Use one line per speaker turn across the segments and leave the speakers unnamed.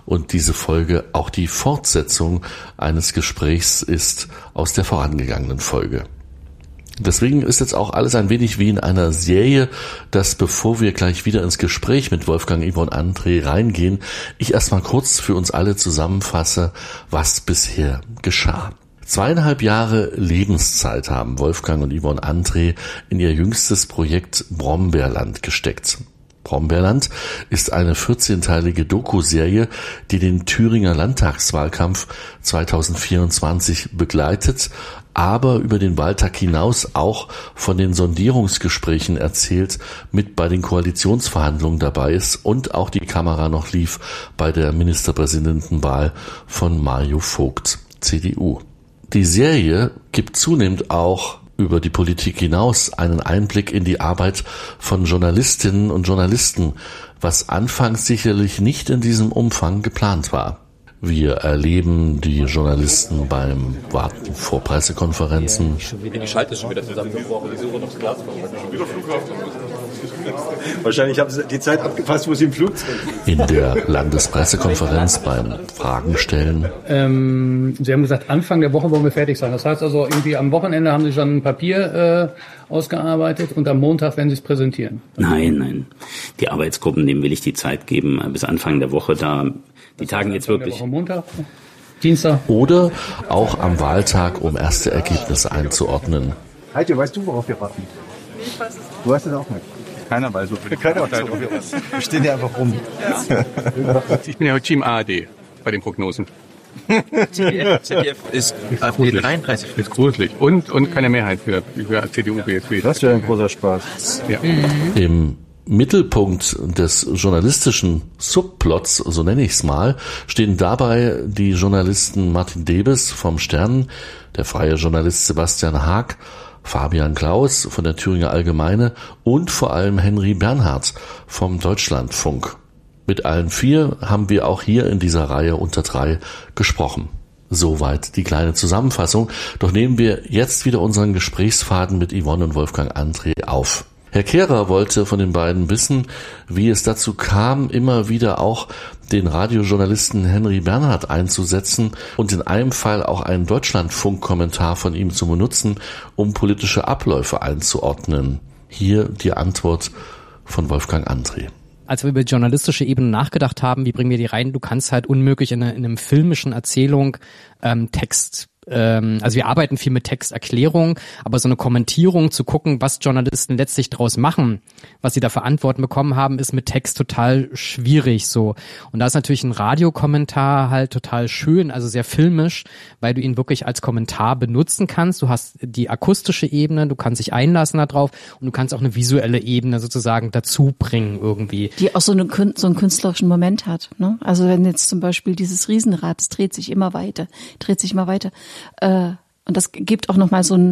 und diese Folge auch die Fortsetzung eines Gesprächs ist aus der vorangegangenen Folge. Deswegen ist jetzt auch alles ein wenig wie in einer Serie, dass bevor wir gleich wieder ins Gespräch mit Wolfgang, Yvonne, André reingehen, ich erstmal kurz für uns alle zusammenfasse, was bisher geschah. 2,5 Jahre Lebenszeit haben Wolfgang und Yvonne André in ihr jüngstes Projekt Brombeerland gesteckt. Brombeerland ist eine 14-teilige Doku-Serie, die den Thüringer Landtagswahlkampf 2024 begleitet, aber über den Wahltag hinaus auch von den Sondierungsgesprächen erzählt, mit bei den Koalitionsverhandlungen dabei ist und auch die Kamera noch lief bei der Ministerpräsidentenwahl von Mario Vogt, CDU. Die Serie gibt zunehmend auch über die Politik hinaus einen Einblick in die Arbeit von Journalistinnen und Journalisten, was anfangs sicherlich nicht in diesem Umfang geplant war. Wir erleben die Journalisten beim Warten vor Pressekonferenzen.
Die Schalter ist schon wieder zusammengebrochen. Die Suche noch das Glas. Wieder Flughafen.
Wahrscheinlich haben Sie die Zeit abgepasst, wo Sie im Flug sind.
In der Landespressekonferenz beim Fragen stellen.
Sie haben gesagt, Anfang der Woche wollen wir fertig sein. Das heißt also, irgendwie am Wochenende haben Sie schon ein Papier ausgearbeitet und am Montag werden Sie es präsentieren.
Nein. Die Arbeitsgruppen, denen will ich die Zeit geben, bis Anfang der Woche da. Die tagen jetzt wirklich.
Woche Montag, Dienstag.
Oder auch am Wahltag, um erste Ergebnisse einzuordnen.
Heike, weißt du, worauf wir warten?
Ich weiß es nicht.
Du weißt es auch nicht.
Keiner weiß, wofür
Keiner weiß, wofür wir was. Wir stehen hier einfach rum.
Ja. Ich bin ja heute Team ARD bei den Prognosen.
ZDF ist AfD 33.
Ist gruselig. Und keine Mehrheit für CDU, BSW.
Das wäre ein großer Spaß.
Ja.
Im Mittelpunkt des journalistischen Subplots, so nenne ich es mal, stehen dabei die Journalisten Martin Debes vom Stern, der freie Journalist Sebastian Haag, Fabian Klaus von der Thüringer Allgemeine und vor allem Henry Bernhard vom Deutschlandfunk. Mit allen 4 haben wir auch hier in dieser Reihe unter 3 gesprochen. Soweit die kleine Zusammenfassung. Doch nehmen wir jetzt wieder unseren Gesprächsfaden mit Yvonne und Wolfgang André auf. Herr Kehrer wollte von den beiden wissen, wie es dazu kam, immer wieder auch den Radiojournalisten Henry Bernhard einzusetzen und in einem Fall auch einen Deutschlandfunk-Kommentar von ihm zu benutzen, um politische Abläufe einzuordnen. Hier die Antwort von Wolfgang André.
Als wir über die journalistische Ebene nachgedacht haben, wie bringen wir die rein, du kannst halt unmöglich in einem filmischen Erzählung Text. Also wir arbeiten viel mit Texterklärung, aber so eine Kommentierung zu gucken, was Journalisten letztlich daraus machen, was sie da für Antworten bekommen haben, ist mit Text total schwierig so. Und da ist natürlich ein Radiokommentar halt total schön, also sehr filmisch, weil du ihn wirklich als Kommentar benutzen kannst. Du hast die akustische Ebene, du kannst dich einlassen da drauf und du kannst auch eine visuelle Ebene sozusagen dazu bringen irgendwie.
Die auch so einen künstlerischen Moment hat, ne? Also wenn jetzt zum Beispiel dieses Riesenrad, es dreht sich immer weiter. Und das gibt auch nochmal so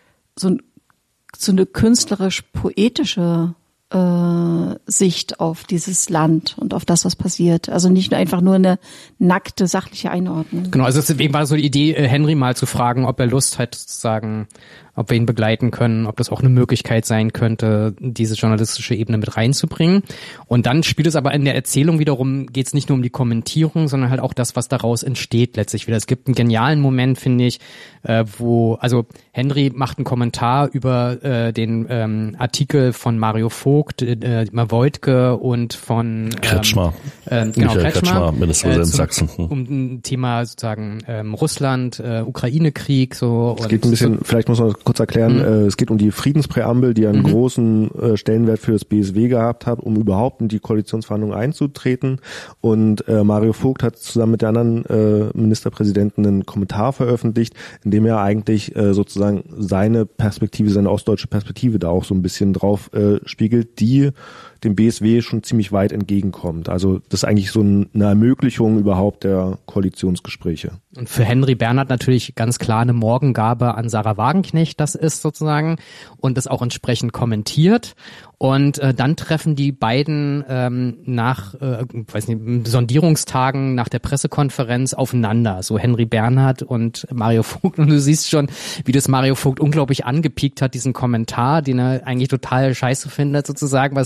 eine künstlerisch-poetische Sicht auf dieses Land und auf das, was passiert. Also nicht einfach nur eine nackte, sachliche Einordnung.
Genau, also deswegen war so die Idee, Henry mal zu fragen, ob er Lust hat, sozusagen, ob wir ihn begleiten können, ob das auch eine Möglichkeit sein könnte, diese journalistische Ebene mit reinzubringen. Und dann spielt es aber in der Erzählung wiederum, geht es nicht nur um die Kommentierung, sondern halt auch das, was daraus entsteht letztlich wieder. Es gibt einen genialen Moment, finde ich, also Henry macht einen Kommentar über den Artikel von Mario Vogt, Woidke und von
Kretschmer.
Michael
Kretschmer, Ministerpräsident Sachsen.
Um ein Thema sozusagen Russland, Ukraine-Krieg. So.
Es geht ein bisschen, vielleicht muss man das kurz erklären, es geht um die Friedenspräambel, die einen großen Stellenwert für das BSW gehabt hat, um überhaupt in die Koalitionsverhandlungen einzutreten. Und Mario Vogt hat zusammen mit der anderen Ministerpräsidenten einen Kommentar veröffentlicht, in dem er eigentlich sozusagen seine Perspektive, seine ostdeutsche Perspektive da auch so ein bisschen drauf spiegelt, die dem BSW schon ziemlich weit entgegenkommt. Also das ist eigentlich so eine Ermöglichung überhaupt der Koalitionsgespräche.
Und für Henry Bernhard natürlich ganz klar eine Morgengabe an Sarah Wagenknecht, das ist sozusagen, und das auch entsprechend kommentiert. Und dann treffen die beiden nach Sondierungstagen nach der Pressekonferenz aufeinander, so Henry Bernhard und Mario Vogt. Und du siehst schon, wie das Mario Vogt unglaublich angepiekt hat, diesen Kommentar, den er eigentlich total scheiße findet, sozusagen, was Henry da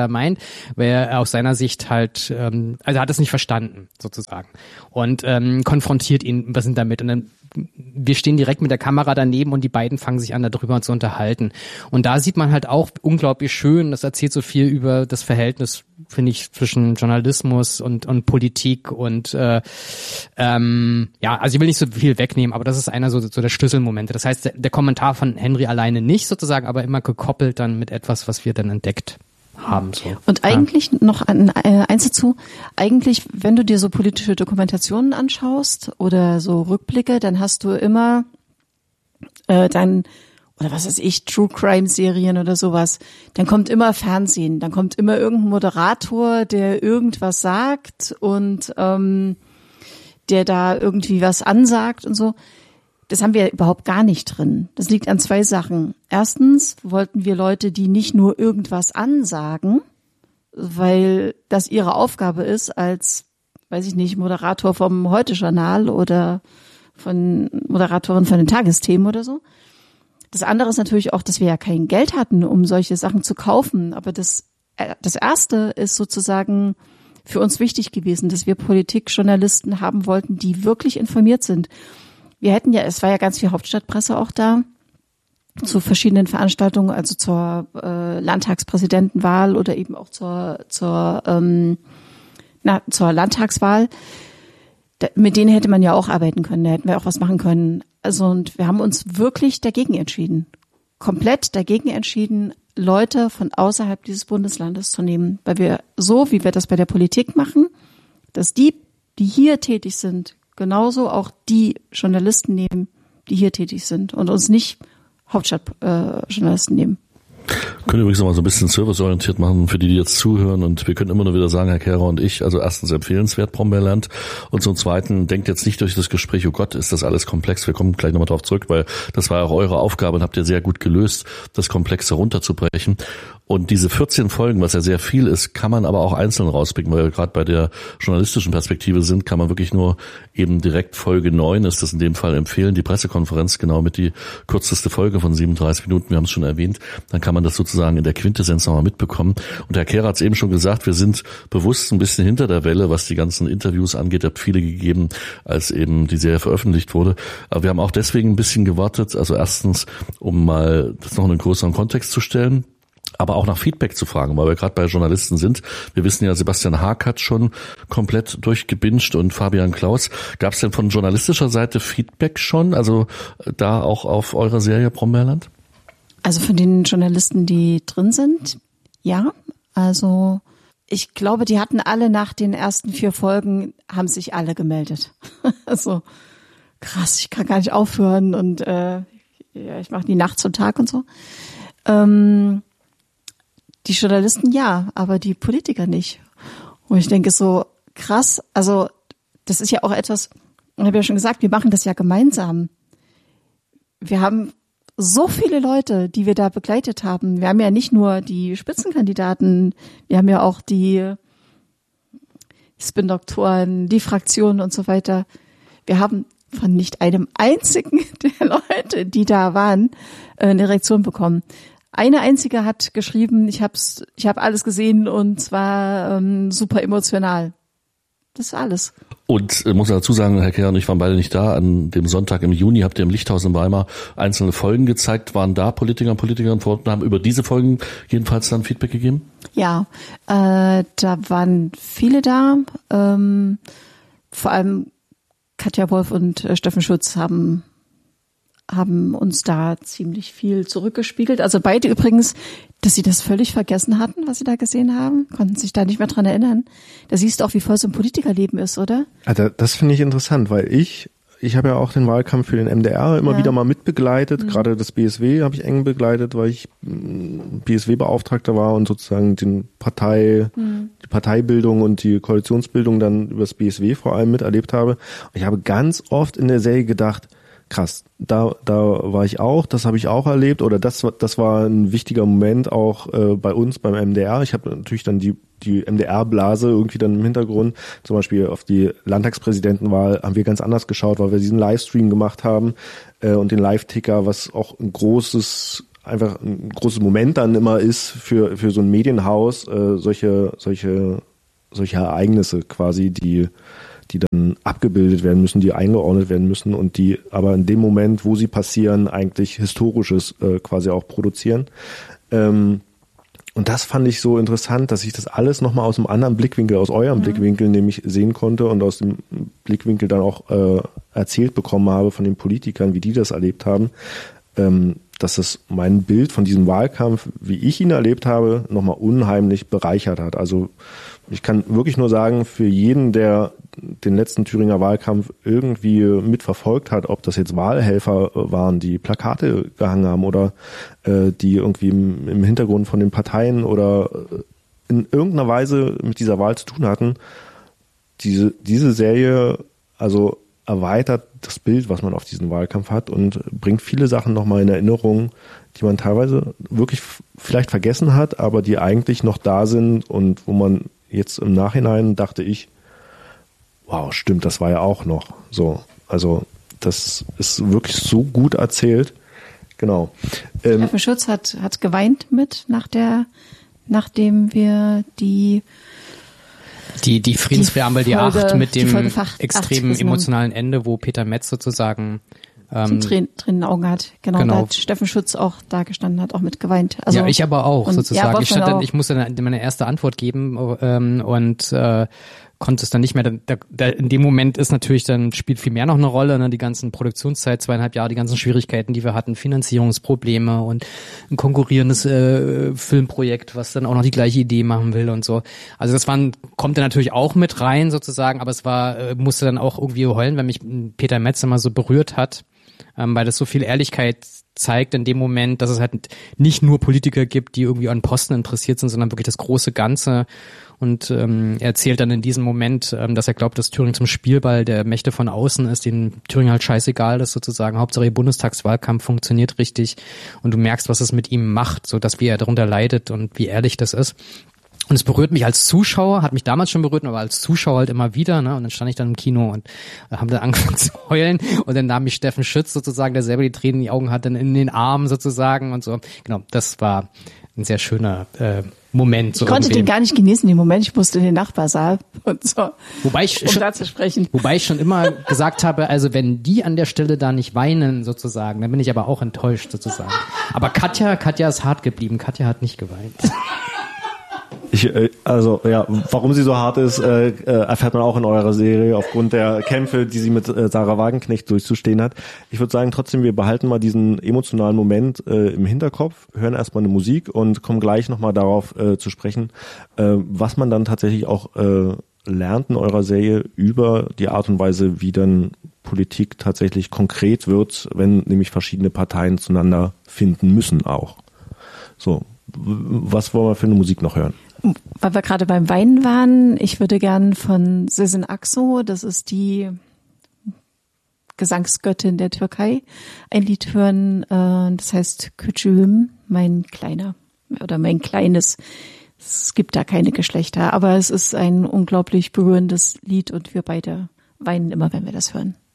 da meint, weil er aus seiner Sicht halt, also er hat es nicht verstanden, sozusagen. Und konfrontiert ihn, was sind damit? Und dann wir stehen direkt mit der Kamera daneben und die beiden fangen sich an, darüber zu unterhalten. Und da sieht man halt auch unglaublich schön, das erzählt so viel über das Verhältnis, finde ich, zwischen Journalismus und Politik und also ich will nicht so viel wegnehmen, aber das ist einer so der Schlüsselmomente. Das heißt, der Kommentar von Henry alleine nicht sozusagen, aber immer gekoppelt dann mit etwas, was wir dann entdeckt haben. So.
Und eigentlich noch eins dazu, eigentlich, wenn du dir so politische Dokumentationen anschaust oder so Rückblicke, dann hast du immer oder was weiß ich, True Crime Serien oder sowas, dann kommt immer Fernsehen, dann kommt immer irgendein Moderator, der irgendwas sagt und der da irgendwie was ansagt und so. Das haben wir überhaupt gar nicht drin. Das liegt an zwei Sachen. Erstens wollten wir Leute, die nicht nur irgendwas ansagen, weil das ihre Aufgabe ist als, weiß ich nicht, Moderator vom Heute-Journal oder Moderatorin von den Tagesthemen oder so. Das andere ist natürlich auch, dass wir ja kein Geld hatten, um solche Sachen zu kaufen. Aber das Erste ist sozusagen für uns wichtig gewesen, dass wir Politikjournalisten haben wollten, die wirklich informiert sind. Wir hätten ja, es war ja ganz viel Hauptstadtpresse auch da, zu verschiedenen Veranstaltungen, also zur Landtagspräsidentenwahl oder eben auch zur Landtagswahl. Mit denen hätte man ja auch arbeiten können, da hätten wir auch was machen können. Also, und wir haben uns wirklich dagegen entschieden, komplett dagegen entschieden, Leute von außerhalb dieses Bundeslandes zu nehmen, weil wir so, wie wir das bei der Politik machen, dass die hier tätig sind, genauso auch die Journalisten nehmen, die hier tätig sind und uns nicht Hauptstadtjournalisten nehmen.
Können übrigens noch mal so ein bisschen serviceorientiert machen für die jetzt zuhören und wir können immer nur wieder sagen, Herr Kehrer und ich, also erstens empfehlenswert Brombeerland und zum Zweiten denkt jetzt nicht durch das Gespräch, oh Gott, ist das alles komplex, wir kommen gleich nochmal drauf zurück, weil das war auch eure Aufgabe und habt ihr sehr gut gelöst, das Komplexe runterzubrechen. Und diese 14 Folgen, was ja sehr viel ist, kann man aber auch einzeln rauspicken, weil wir gerade bei der journalistischen Perspektive sind, kann man wirklich nur eben direkt Folge 9, ist das in dem Fall empfehlen, die Pressekonferenz, genau mit die kürzeste Folge von 37 Minuten, wir haben es schon erwähnt, dann kann man das sozusagen in der Quintessenz nochmal mitbekommen. Und Herr Kehrer hat es eben schon gesagt, wir sind bewusst ein bisschen hinter der Welle, was die ganzen Interviews angeht, habt viele gegeben, als eben die Serie veröffentlicht wurde. Aber wir haben auch deswegen ein bisschen gewartet, also erstens, um mal das noch in einen größeren Kontext zu stellen, aber auch nach Feedback zu fragen, weil wir gerade bei Journalisten sind. Wir wissen ja, Sebastian Haag hat schon komplett durchgebinged und Fabian Klaus. Gab es denn von journalistischer Seite Feedback schon, also da auch auf eurer Serie Brombeerland?
Also von den Journalisten, die drin sind, ja. Also ich glaube, die hatten alle nach den ersten 4 Folgen, haben sich alle gemeldet. Also krass, ich kann gar nicht aufhören und ich mache die Nacht zum Tag und so. Die Journalisten ja, aber die Politiker nicht. Und ich denke so, krass, also das ist ja auch etwas, ich habe ja schon gesagt, wir machen das ja gemeinsam. Wir haben so viele Leute, die wir da begleitet haben. Wir haben ja nicht nur die Spitzenkandidaten, wir haben ja auch die Spin-Doktoren, die Fraktionen und so weiter. Wir haben von nicht einem einzigen der Leute, die da waren, eine Reaktion bekommen. Eine einzige hat geschrieben, ich habe alles gesehen und zwar super emotional. Das ist alles.
Und muss dazu sagen, Herr Kehrer und ich waren beide nicht da. An dem Sonntag im Juni habt ihr im Lichthaus in Weimar einzelne Folgen gezeigt. Waren da Politiker und Politikerinnen vor Ort und haben über diese Folgen jedenfalls dann Feedback gegeben?
Ja, da waren viele da. Vor allem Katja Wolf und Steffen Schutz haben uns da ziemlich viel zurückgespiegelt. Also beide übrigens, dass sie das völlig vergessen hatten, was sie da gesehen haben, konnten sich da nicht mehr dran erinnern. Da siehst du auch, wie voll so ein Politikerleben ist, oder?
Also das finde ich interessant, weil ich habe ja auch den Wahlkampf für den MDR immer wieder mal mitbegleitet. Gerade das BSW habe ich eng begleitet, weil ich BSW-Beauftragter war und sozusagen die Parteibildung und die Koalitionsbildung dann über das BSW vor allem miterlebt habe. Und ich habe ganz oft in der Serie gedacht, krass, da war ich auch, das habe ich auch erlebt oder das war ein wichtiger Moment auch bei uns beim MDR. Ich habe natürlich dann die MDR-Blase irgendwie dann im Hintergrund, zum Beispiel auf die Landtagspräsidentenwahl haben wir ganz anders geschaut, weil wir diesen Livestream gemacht haben und den Live-Ticker, was auch ein großes einfach ein großes Moment dann immer ist für so ein Medienhaus, solche Ereignisse quasi, die dann abgebildet werden müssen, die eingeordnet werden müssen und die aber in dem Moment, wo sie passieren, eigentlich Historisches quasi auch produzieren. Und das fand ich so interessant, dass ich das alles nochmal aus einem anderen Blickwinkel, aus eurem Blickwinkel nämlich sehen konnte und aus dem Blickwinkel dann auch erzählt bekommen habe von den Politikern, wie die das erlebt haben, dass es mein Bild von diesem Wahlkampf, wie ich ihn erlebt habe, nochmal unheimlich bereichert hat. Also ich kann wirklich nur sagen, für jeden, der den letzten Thüringer Wahlkampf irgendwie mitverfolgt hat, ob das jetzt Wahlhelfer waren, die Plakate gehangen haben oder die irgendwie im Hintergrund von den Parteien oder in irgendeiner Weise mit dieser Wahl zu tun hatten, diese Serie also erweitert das Bild, was man auf diesen Wahlkampf hat und bringt viele Sachen nochmal in Erinnerung, die man teilweise wirklich vielleicht vergessen hat, aber die eigentlich noch da sind und wo man jetzt im Nachhinein dachte ich, wow, stimmt, das war ja auch noch so. Also das ist wirklich so gut erzählt. Genau.
Steffen Schütz hat geweint nachdem wir die
Friedenspräambel, die 8 mit dem
Folge
extremen
8
emotionalen Ende, wo Peter Metz sozusagen
Tränen in den Augen hat. Genau, da hat Steffen Schütz auch da gestanden, hat auch mit geweint. Also,
ja, ich aber auch sozusagen.
Ja,
ich musste dann meine erste Antwort geben und konnte es dann nicht mehr. In dem Moment ist natürlich dann spielt viel mehr noch eine Rolle, ne? Die ganzen Produktionszeit, 2,5 Jahre, die ganzen Schwierigkeiten, die wir hatten, Finanzierungsprobleme und ein konkurrierendes Filmprojekt, was dann auch noch die gleiche Idee machen will und so. Also das kommt dann natürlich auch mit rein sozusagen, aber es musste dann auch irgendwie heulen, weil mich Peter Metz immer so berührt hat, weil das so viel Ehrlichkeit zeigt in dem Moment, dass es halt nicht nur Politiker gibt, die irgendwie an Posten interessiert sind, sondern wirklich das große Ganze. Und er erzählt dann in diesem Moment, dass er glaubt, dass Thüringen zum Spielball der Mächte von außen ist, denen Thüringen halt scheißegal ist sozusagen. Hauptsache ihr Bundestagswahlkampf funktioniert richtig und du merkst, was es mit ihm macht, so dass wie er darunter leidet und wie ehrlich das ist. Und es berührt mich als Zuschauer, hat mich damals schon berührt, aber als Zuschauer halt immer wieder, ne? Und dann stand ich dann im Kino und haben dann angefangen zu heulen und dann nahm mich Steffen Schütz sozusagen, der selber die Tränen in die Augen hat, dann in den Arm sozusagen und so. Genau, das war ein sehr schöner Moment. So
ich konnte den gar nicht genießen, den Moment. Ich musste in den Nachbarsaal und so, da zu sprechen.
Wobei ich schon immer gesagt habe, also wenn die an der Stelle da nicht weinen sozusagen, dann bin ich aber auch enttäuscht sozusagen. Aber Katja ist hart geblieben. Katja hat nicht geweint.
Warum sie so hart ist, erfährt man auch in eurer Serie aufgrund der Kämpfe, die sie mit Sarah Wagenknecht durchzustehen hat. Ich würde sagen, trotzdem, wir behalten mal diesen emotionalen Moment im Hinterkopf, hören erstmal eine Musik und kommen gleich nochmal darauf zu sprechen, was man dann tatsächlich auch lernt in eurer Serie über die Art und Weise, wie dann Politik tatsächlich konkret wird, wenn nämlich verschiedene Parteien zueinander finden müssen auch. So, was wollen wir für eine Musik noch hören?
Weil wir gerade beim Weinen waren, ich würde gern von Sezen Aksu, das ist die Gesangsgöttin der Türkei, ein Lied hören, das heißt Küçüğüm, mein Kleiner oder mein Kleines. Es gibt da keine Geschlechter, aber es ist ein unglaublich berührendes Lied und wir beide weinen immer, wenn wir das hören.